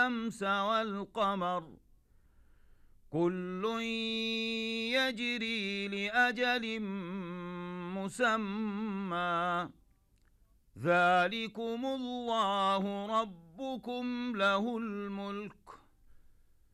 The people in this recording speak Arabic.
الشمس والقمر كل يجري لأجل مسمى ذلكم الله ربكم له الملك